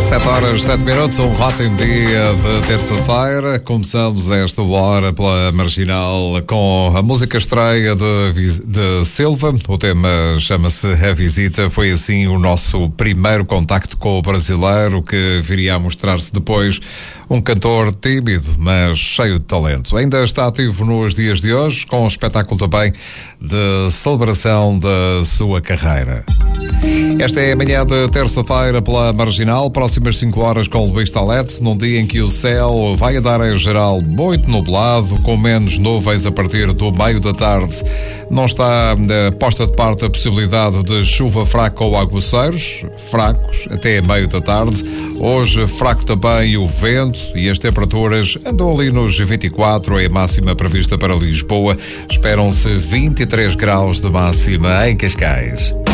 7h07, um ótimo dia de terça-feira. Começamos esta hora pela Marginal com a música estreia de Silva. O tema chama-se A Visita. Foi assim o nosso primeiro contacto com o brasileiro, que viria a mostrar-se depois um cantor tímido, mas cheio de talento. Ainda está ativo nos dias de hoje, com um espetáculo também de celebração da sua carreira. Esta é a manhã de terça-feira pela Marginal, próximas 5 horas com o Luís Talete, num dia em que o céu vai andar em geral muito nublado, com menos nuvens a partir do meio da tarde. Não está posta de parte a possibilidade de chuva fraca ou aguaceiros, fracos até meio da tarde. Hoje fraco também o vento e as temperaturas andam ali nos 24, é a máxima prevista para Lisboa. Esperam-se 23 graus de máxima em Cascais.